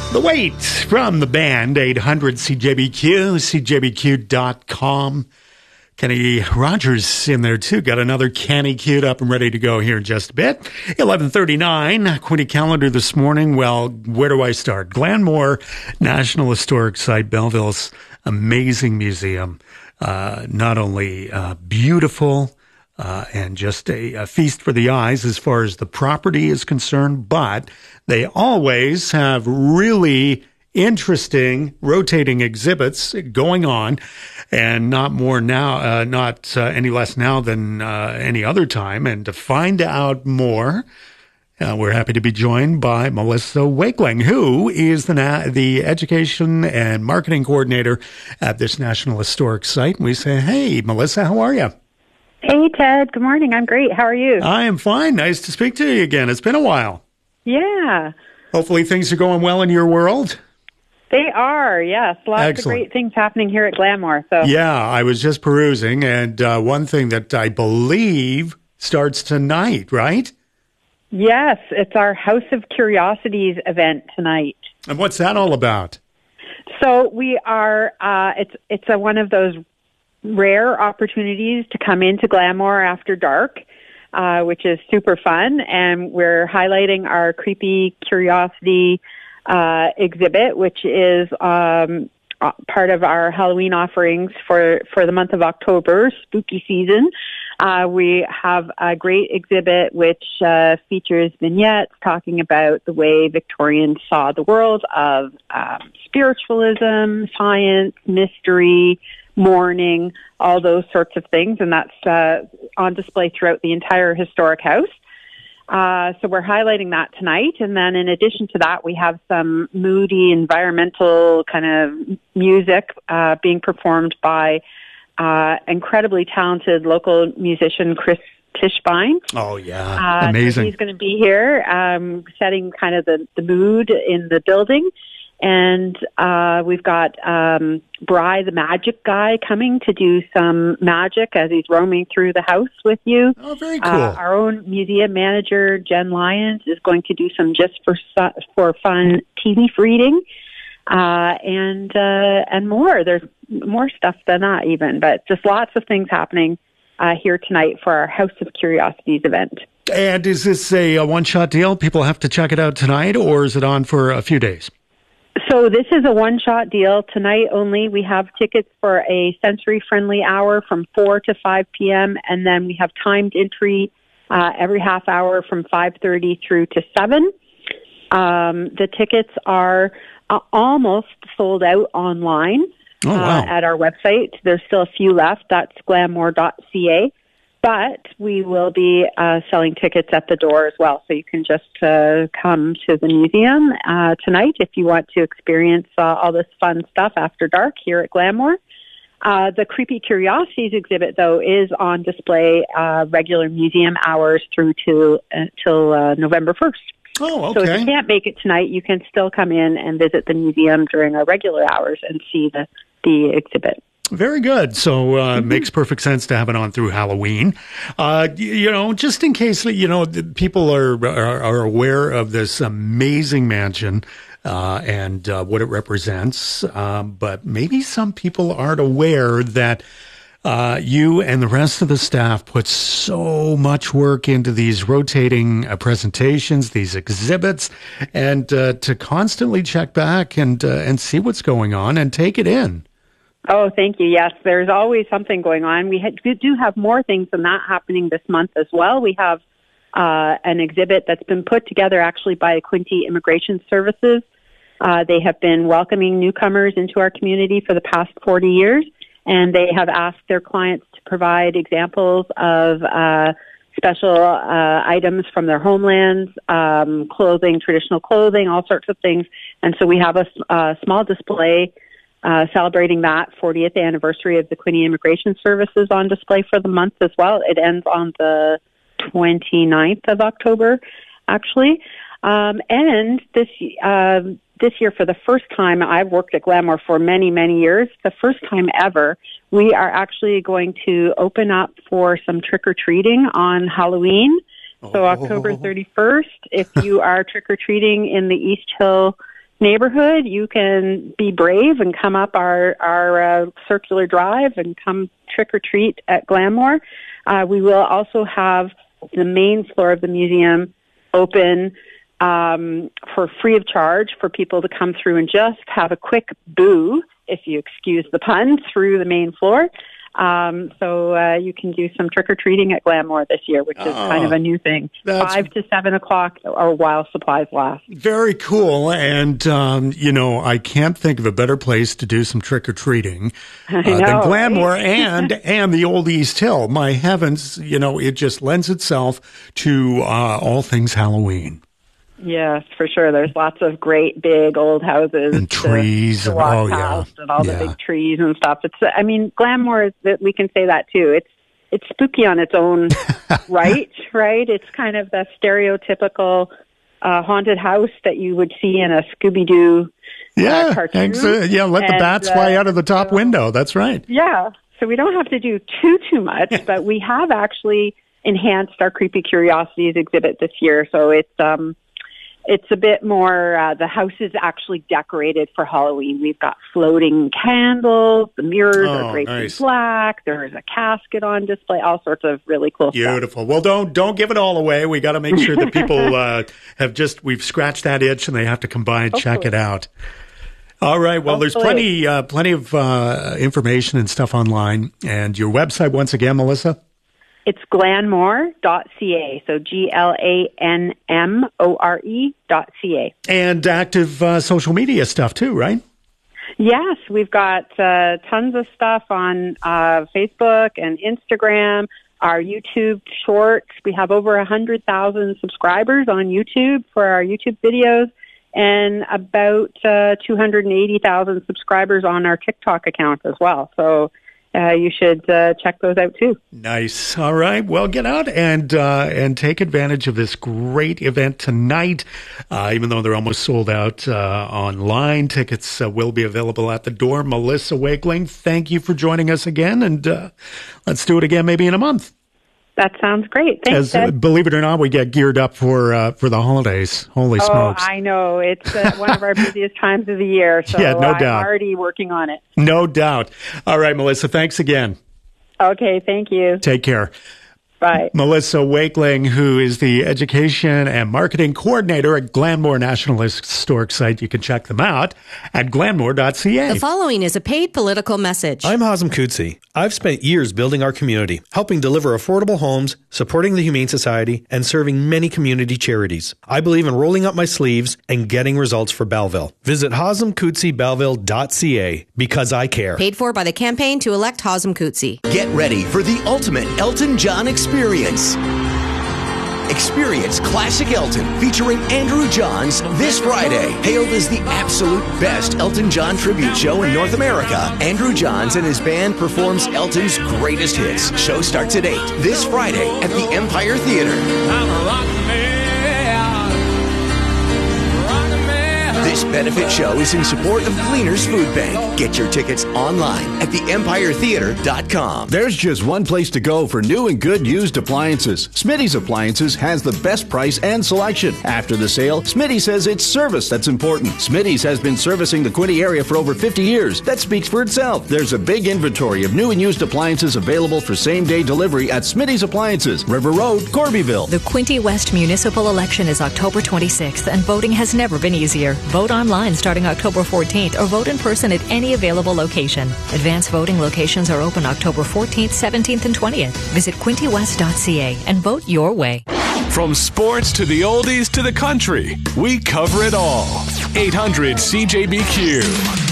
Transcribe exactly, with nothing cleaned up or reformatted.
The Wait from the band, eight hundred C J B Q, C J B Q dot com. Kenny Rogers in there too. Got another Kenny queued up and ready to go here in just a bit. eleven thirty-nine, Quinte calendar this morning. Well, where do I start? Glanmore National Historic Site, Belleville's amazing museum. Uh, not only uh, beautiful uh, and just a, a feast for the eyes as far as the property is concerned, but they always have really interesting rotating exhibits going on, and not more now, uh, not uh, any less now than uh, any other time. And to find out more, uh, we're happy to be joined by Melissa Wakeling, who is the na- the education and marketing coordinator at this National Historic Site. And we say, hey, Melissa, how are you? Hey, Ted. Good morning. I'm great. How are you? I am fine. Nice to speak to you again. It's been a while. Yeah. Hopefully things are going well in your world. They are, yes. Lots Excellent. of great things happening here at Glanmore. So. Yeah, I was just perusing, and uh, one thing that I believe starts tonight, right? Yes, it's our House of Curiosities event tonight. And what's that all about? So we are, uh, it's it's a, one of those rare opportunities to come into Glanmore after dark, uh, which is super fun, and we're highlighting our Creepy Curiosity uh, exhibit, which is um, part of our Halloween offerings for, for the month of October, spooky season. Uh, we have a great exhibit which uh, features vignettes talking about the way Victorians saw the world of um, spiritualism, science, mystery, mourning, all those sorts of things, and that's uh, on display throughout the entire historic house. Uh, so we're highlighting that tonight, and then in addition to that, we have some moody environmental kind of music uh, being performed by uh, incredibly talented local musician Chris Tischbein. Oh, yeah. Uh, Amazing. So he's going to be here um, setting kind of the, the mood in the building. And uh, we've got um, Bry, the magic guy, coming to do some magic as he's roaming through the house with you. Oh, very cool. Uh, our own museum manager, Jen Lyons, is going to do some just for su- for fun tea leaf reading, uh, and uh, and more. There's more stuff than that even, but just lots of things happening uh, here tonight for our House of Curiosities event. And is this a, a one-shot deal? People have to check it out tonight, or is it on for a few days? So this is a one-shot deal. Tonight only, we have tickets for a sensory-friendly hour from four to five p.m., and then we have timed entry uh, every half hour from five thirty through to seven. Um, the tickets are uh, almost sold out online oh, wow. uh, at our website. There's still a few left. That's glanmore dot c a. But we will be uh, selling tickets at the door as well. So you can just uh, come to the museum uh, tonight if you want to experience uh, all this fun stuff after dark here at Glanmore. Uh, the Creepy Curiosities exhibit, though, is on display uh, regular museum hours through to uh, till uh, November first. Oh, okay. So if you can't make it tonight, you can still come in and visit the museum during our regular hours and see the, the exhibit. Very good. So uh, it mm-hmm. makes perfect sense to have it on through Halloween. Uh, you know, just in case, you know, people are, are, are aware of this amazing mansion uh, and uh, what it represents. Um, but maybe some people aren't aware that uh, you and the rest of the staff put so much work into these rotating uh, presentations, these exhibits, and uh, to constantly check back and, uh, and see what's going on and take it in. Oh, thank you. Yes, there's always something going on. We, ha- we do have more things than that happening this month as well. We have uh, an exhibit that's been put together actually by Quinte Immigration Services. Uh, they have been welcoming newcomers into our community for the past forty years, and they have asked their clients to provide examples of uh, special uh, items from their homelands, um, clothing, traditional clothing, all sorts of things. And so we have a, a small display Uh, celebrating that fortieth anniversary of the Quinte Immigration Services on display for the month as well. It ends on the twenty-ninth of October, actually. Um, and this uh, this year, for the first time, I've worked at Glanmore for many, many years, the first time ever, we are actually going to open up for some trick-or-treating on Halloween. So oh. October thirty-first, if you are trick-or-treating in the East Hill neighborhood, you can be brave and come up our, our uh, circular drive and come trick or treat at Glanmore. Uh, we will also have the main floor of the museum open um, for free of charge for people to come through and just have a quick boo, if you excuse the pun, through the main floor. Um, so uh, you can do some trick-or-treating at Glanmore this year, which is oh, kind of a new thing. Five to seven o'clock or while supplies last. Very cool. And, um, you know, I can't think of a better place to do some trick-or-treating uh, know, than Glanmore right? and, and the old East Hill. My heavens, you know, it just lends itself to uh, all things Halloween. Yes, for sure. There's lots of great big old houses and trees, to, to walk oh past yeah, and all yeah. the big trees and stuff. It's, I mean, Glanmore is that we can say that too. It's it's spooky on its own right, right? It's kind of the stereotypical uh, haunted house that you would see in a Scooby-Doo yeah, uh, cartoon. Ex- yeah, let and, the bats uh, fly out of the top so, window. That's right. Yeah, so we don't have to do too too much, but we have actually enhanced our Creepy Curiosities exhibit this year. So it's um. It's a bit more, uh, the house is actually decorated for Halloween. We've got floating candles, the mirrors oh, are draped nice. in black, there's a casket on display, all sorts of really cool Beautiful. stuff. Beautiful. Well, don't don't give it all away. We got to make sure that people uh, have just, we've scratched that itch and they have to come by and Hopefully. check it out. All right. Well, Hopefully. there's plenty, uh, plenty of uh, information and stuff online. And your website, once again, Melissa? It's glanmore dot c a, so G L A N M O R E dot C A. And active uh, social media stuff too, right? Yes, we've got uh, tons of stuff on uh, Facebook and Instagram, our YouTube shorts. We have over one hundred thousand subscribers on YouTube for our YouTube videos, and about uh, two hundred eighty thousand subscribers on our TikTok account as well. So Uh, you should uh, check those out too. Nice. All right. Well, get out and uh, and take advantage of this great event tonight. Uh, even though they're almost sold out uh, online, tickets uh, will be available at the door. Melissa Wakeling, thank you for joining us again, and uh, let's do it again maybe in a month. That sounds great. Thanks, As, Ted. Believe it or not, we get geared up for uh, for the holidays. Holy oh, smokes. I know. It's uh, one of our busiest times of the year, so yeah, no I'm doubt. already working on it. No doubt. All right, Melissa, thanks again. Okay, thank you. Take care. Bye. Melissa Wakeling, who is the Education and Marketing Coordinator at Glanmore National Historic Site. You can check them out at glanmore dot c a. The following is a paid political message. I'm Hazem Kutsi. I've spent years building our community, helping deliver affordable homes, supporting the Humane Society, and serving many community charities. I believe in rolling up my sleeves and getting results for Belleville. Visit hazem kutsi belleville dot c a because I care. Paid for by the campaign to elect Hazem Kutsi. Get ready for the ultimate Elton John experience. Experience. Experience Classic Elton featuring Andrew Johns this Friday. Hailed as the absolute best Elton John tribute show in North America, Andrew Johns and his band performs Elton's greatest hits. Show starts at eight this Friday at the Empire Theater. This benefit show is in support of Cleaners Food Bank. Get your tickets online at the empire theater dot com. There's just one place to go for new and good used appliances. Smitty's Appliances has the best price and selection. After the sale, Smitty says it's service that's important. Smitty's has been servicing the Quinte area for over fifty years. That speaks for itself. There's a big inventory of new and used appliances available for same-day delivery at Smitty's Appliances, River Road, Corbyville. The Quinte West municipal election is October twenty-sixth, and voting has never been easier. Vote online starting October fourteenth or vote in person at any available location. Advance voting locations are open October fourteenth, seventeenth, and twentieth. Visit quinte west dot c a and vote your way. From sports to the oldies to the country, we cover it all. eight hundred C J B Q.